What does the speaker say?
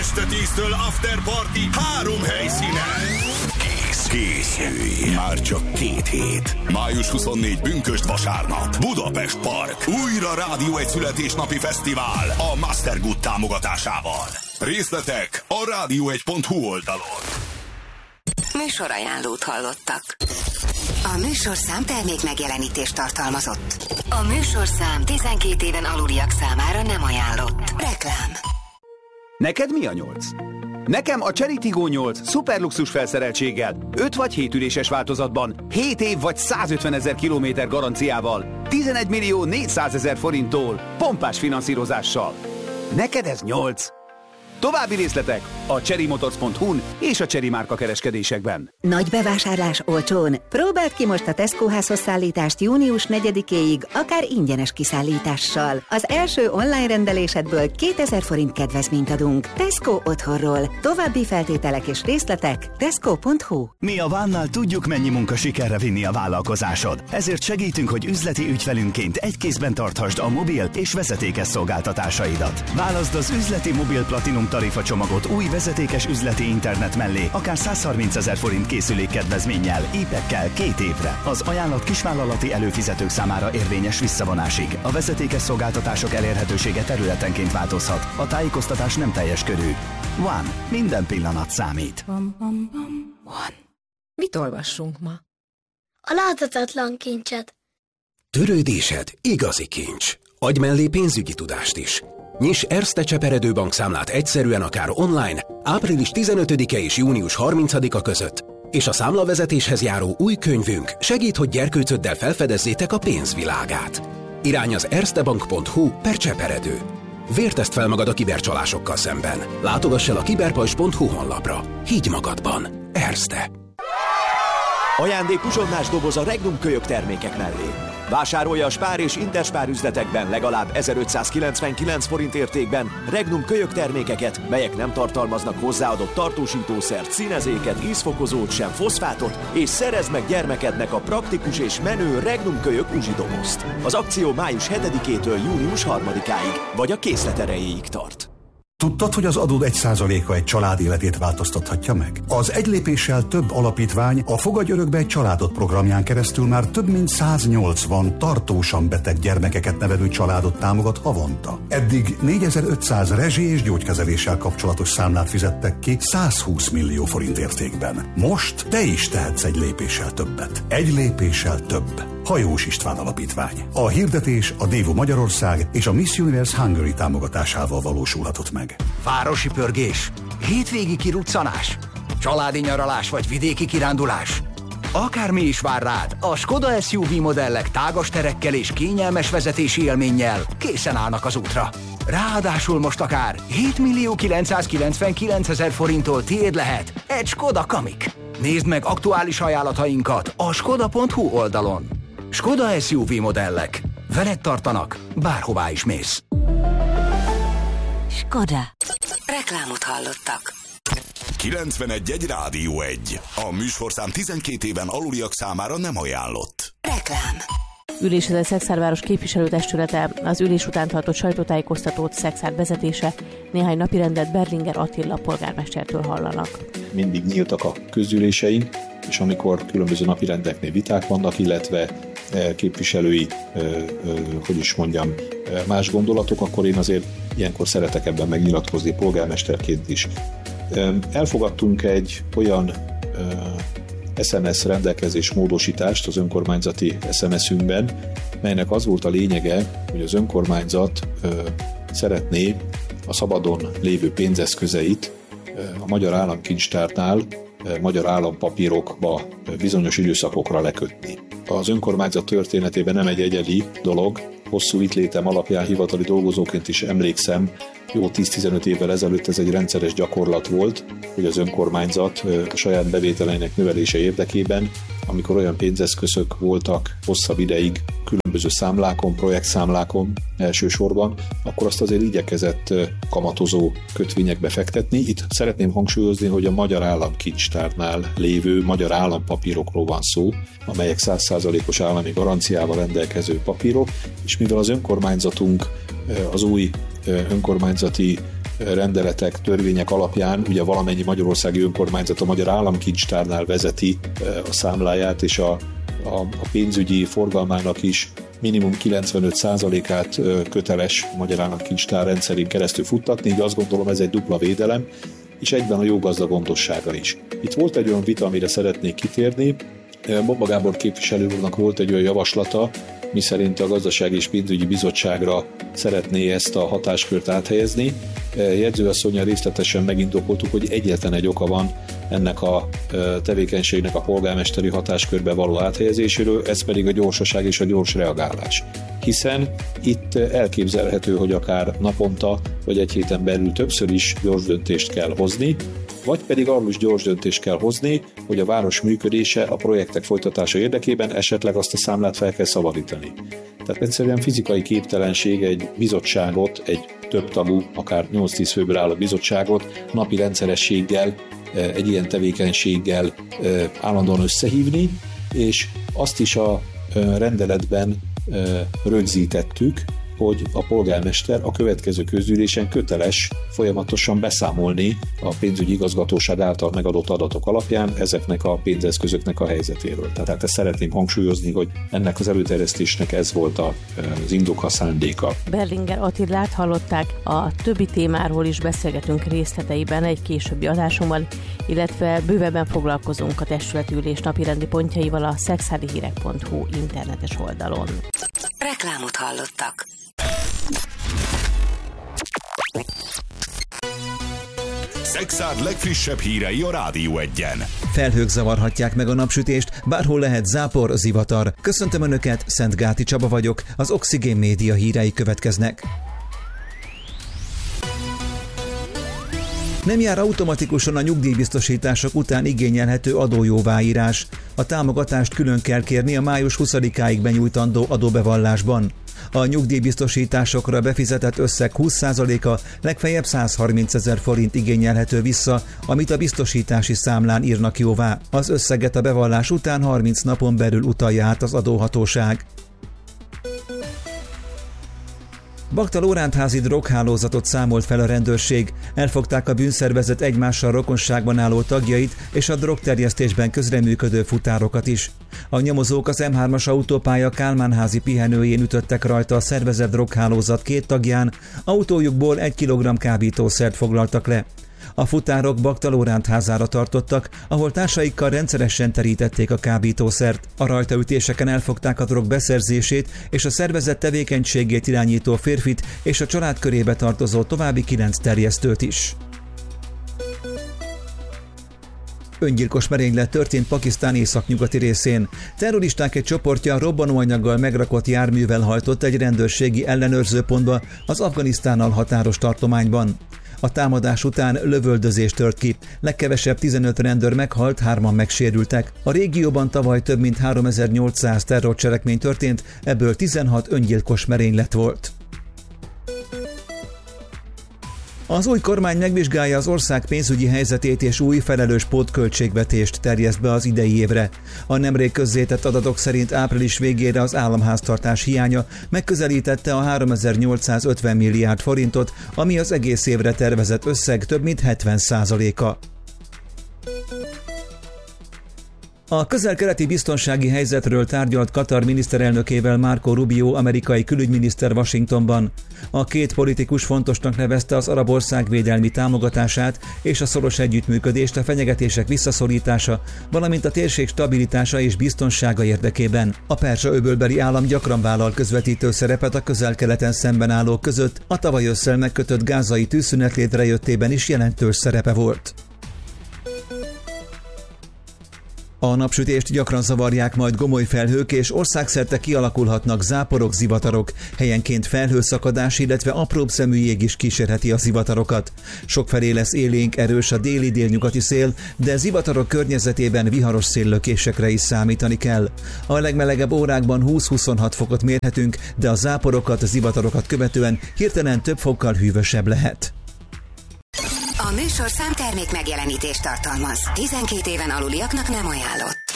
Este 10-től After Party 3 helyszínen. Készülj! Már csak 2 hét. Május 24 pünkösd vasárnap. Budapest Park. Újra Rádió 1 születésnapi fesztivál a Mastergood támogatásával. Részletek a radio1.hu oldalon. Műsorajánlót hallottak. A műsorszám termék megjelenítést tartalmazott. A műsorszám 12 éven aluliak számára nem ajánlott. Reklám. Neked mi a 8? Nekem a Cherry Tiggo 8 szuperluxus felszereltséggel, 5 vagy 7 üléses változatban, 7 év vagy 150 000 kilométer garanciával, 11 millió 400 000 forinttól, pompás finanszírozással. Neked ez 8? További részletek a cherrymotors.hu-n és a Cherry márka kereskedésekben. Nagy bevásárlás olcsón. Próbáld ki most a Tesco házhoz szállítást június 4-éig, akár ingyenes kiszállítással. Az első online rendelésedből 2000 forint kedvezményt adunk. Tesco otthonról. További feltételek és részletek tesco.hu. Mi a One-nal tudjuk, mennyi munka sikerre vinni a vállalkozásod. Ezért segítünk, hogy üzleti ügyfelünként egy kézben tarthasd a mobil és vezetékes szolgáltatásaidat. Válaszd az üzleti mobil platinum tarifacsomagot új vezetékes üzleti internet mellé, akár 130 000 forint készülékkedvezménnyel, épekkel 2 évre. Az ajánlat kisvállalati előfizetők számára érvényes visszavonásig. A vezetékes szolgáltatások elérhetősége területenként változhat. A tájékoztatás nem teljes körű. One. Minden pillanat számít. One. Mit olvassunk ma? A láthatatlan kincset. Törődésed igazi kincs. Adj mellé pénzügyi tudást is. Nyiss Erste Cseperedő bankszámlát egyszerűen akár online, április 15-e és június 30-a között, és a számlavezetéshez járó új könyvünk segít, hogy gyerkőcöddel felfedezzétek a pénzvilágát. Irány az erstebank.hu/cseperedő. Vértezd fel magad a kibercsalásokkal szemben. Látogass el a kiberpajzs.hu honlapra. Higgy magadban. Erste. Ajándék uzsonnás doboz a Regnum kölyök termékek mellé. Vásárolja a Spár és Interspár üzletekben legalább 1599 forint értékben Regnum kölyök termékeket, melyek nem tartalmaznak hozzáadott tartósítószert, színezéket, ízfokozót sem, foszfátot, és szerezd meg gyermekednek a praktikus és menő Regnum kölyök uzsidobozt. Az akció május 7-től június 3-áig, vagy a készlet erejéig tart. Tudtad, hogy az adód 1%-a egy család életét változtathatja meg? Az Egy lépéssel több alapítvány a Fogadj örökbe egy családot programján keresztül már több mint 180 tartósan beteg gyermekeket nevelő családot támogat havonta. Eddig 4500 rezsi- és gyógykezeléssel kapcsolatos számlát fizettek ki 120 millió forint értékben. Most te is tehetsz egy lépéssel többet. Egy lépéssel több. Hajós István Alapítvány. A hirdetés a Dévo Magyarország és a Miss Universe Hungary támogatásával valósulhatott meg. Városi pörgés, hétvégi kiruccanás, családi nyaralás vagy vidéki kirándulás. Akármi is vár rád, a Skoda SUV modellek tágas terekkel és kényelmes vezetési élménnyel készen állnak az útra. Ráadásul most akár 7 millió 999 000 forinttól tiéd lehet egy Skoda Kamiq. Nézd meg aktuális ajánlatainkat a skoda.hu oldalon. Skoda SUV modellek. Veled tartanak, bárhová is mész. Skoda. Reklámot hallottak. 91.1 Rádió 1. A műsorszám 12 éven aluliak számára nem ajánlott. Reklám. Ülésezett Szexárváros képviselőtestülete az ülés után tartott sajtótájékoztatót Szexárd vezetése néhány napirendet Berlinger Attila polgármestertől hallanak. Mindig nyíltak a közgyűléseink, és amikor különböző napirendeknél viták vannak, illetve képviselői, más gondolatok, akkor én azért ilyenkor szeretek ebben megnyilatkozni polgármesterként is. Elfogadtunk egy olyan SMS rendelkezés módosítást az önkormányzati SMS-ünkben, melynek az volt a lényege, hogy az önkormányzat szeretné a szabadon lévő pénzeszközeit a Magyar Államkincstárnál magyar állampapírokba bizonyos időszakokra lekötni. Az önkormányzat történetében nem egy egyedi dolog, hosszú itt létem alapján hivatali dolgozóként is emlékszem, jó 10-15 évvel ezelőtt ez egy rendszeres gyakorlat volt, hogy az önkormányzat a saját bevételeinek növelése érdekében, amikor olyan pénzeszközök voltak hosszabb ideig különböző számlákon, projektszámlákon elsősorban, akkor azt azért igyekezett kamatozó kötvényekbe fektetni. Itt szeretném hangsúlyozni, hogy a Magyar Államkincstárnál lévő magyar állampapírokról van szó, amelyek 100%-os állami garanciával rendelkező papírok, és mivel az önkormányzatunk az új önkormányzati rendeletek, törvények alapján ugye valamennyi magyarországi önkormányzat a Magyar Államkincstárnál vezeti a számláját, és a pénzügyi forgalmának is minimum 95%-át köteles Magyar Államkincstár rendszerén keresztül futtatni, így azt gondolom ez egy dupla védelem, és egyben a jó gazda gondossága is. Itt volt egy olyan vita, amire szeretnék kitérni. Bomba Gábor képviselő úrnak volt egy olyan javaslata, miszerint a Gazdasági és Pénzügyi Bizottságra szeretné ezt a hatáskört áthelyezni. Jegyzőasszonnyal részletesen megindokoltuk, hogy egyetlen egy oka van ennek a tevékenységnek a polgármesteri hatáskörbe való áthelyezéséről, ez pedig a gyorsaság és a gyors reagálás. Hiszen itt elképzelhető, hogy akár naponta vagy egy héten belül többször is gyors döntést kell hozni, vagy pedig arról is gyors döntést kell hozni, hogy a város működése a projektek folytatása érdekében esetleg azt a számlát fel kell szabadítani. Tehát egyszerűen fizikai képtelenség egy bizottságot, egy több tagú, akár 8-10 főből álló bizottságot napi rendszerességgel, egy ilyen tevékenységgel állandóan összehívni, és azt is a rendeletben rögzítettük, hogy a polgármester a következő közgyűlésen köteles folyamatosan beszámolni a pénzügyi igazgatóság által megadott adatok alapján ezeknek a pénzeszközöknek a helyzetéről. Tehát ezt szeretném hangsúlyozni, hogy ennek az előterjesztésnek ez volt az indoka, szándéka. Berlinger Attilát hallották, a többi témáról is beszélgetünk részleteiben egy későbbi adásunkban, illetve bővebben foglalkozunk a testületülés napirendi pontjaival a szexárdihírek.hu internetes oldalon. Reklámot hallottak. Szexárd legfrissebb hírei a Rádió Egyen. Felhők zavarhatják meg a napsütést, bárhol lehet zápor, zivatar. Köszöntöm Önöket, Szentgáti Csaba vagyok, az Oxigén Média hírei következnek. Nem jár automatikusan a nyugdíjbiztosítások után igényelhető adójóváírás. A támogatást külön kell kérni a május 20-áig benyújtandó adóbevallásban. A nyugdíjbiztosításokra befizetett összeg 20%-a legfeljebb 130 000 forint igényelhető vissza, amit a biztosítási számlán írnak jóvá. Az összeget a bevallás után 30 napon belül utalja át az adóhatóság. Bakta-Lórántházi droghálózatot számolt fel a rendőrség. Elfogták a bűnszervezet egymással rokonságban álló tagjait és a drogterjesztésben közreműködő futárokat is. A nyomozók az M3-as autópálya Kálmánházi pihenőjén ütöttek rajta a szervezett droghálózat 2 tagján, autójukból 1 kg kábítószert foglaltak le. A futárok Bakta-Lórántházára tartottak, ahol társaikkal rendszeresen terítették a kábítószert. A rajtaütéseken elfogták a drog beszerzését és a szervezett tevékenységét irányító férfit és a család körébe tartozó további 9 terjesztőt is. Öngyilkos merénylet történt Pakisztán északnyugati részén. Terroristák egy csoportja robbanóanyaggal megrakott járművel hajtott egy rendőrségi ellenőrzőpontba az Afganisztánnal határos tartományban. A támadás után lövöldözés tört ki, legkevesebb 15 rendőr meghalt, 3-an megsérültek. A régióban tavaly több mint 3800 terrorcselekmény történt, ebből 16 öngyilkos merénylet volt. Az új kormány megvizsgálja az ország pénzügyi helyzetét és új felelős pótköltségvetést terjeszt be az idei évre. A nemrég közzétett adatok szerint április végére az államháztartás hiánya megközelítette a 3850 milliárd forintot, ami az egész évre tervezett összeg több mint 70%-a. A közel-keleti biztonsági helyzetről tárgyalt Katar miniszterelnökével Marco Rubio amerikai külügyminiszter Washingtonban. A két politikus fontosnak nevezte az arab ország védelmi támogatását és a szoros együttműködést a fenyegetések visszaszorítása, valamint a térség stabilitása és biztonsága érdekében. A Perzsa-öbölbeli állam gyakran vállal közvetítő szerepet a közel-keleten szemben állók között, a tavaly ősszel megkötött gázai tűzszünet létrejöttében is jelentős szerepe volt. A napsütést gyakran zavarják majd gomoly felhők, és országszerte kialakulhatnak záporok, zivatarok. Helyenként felhőszakadás, illetve apróbb szemű jég is kísérheti a zivatarokat. Sokfelé lesz élénk, erős a déli-délnyugati szél, de zivatarok környezetében viharos széllökésekre is számítani kell. A legmelegebb órákban 20-26 fokot mérhetünk, de a záporokat, zivatarokat követően hirtelen több fokkal hűvösebb lehet. A műsorszám termék megjelenítést tartalmaz. 12 éven aluliaknak nem ajánlott.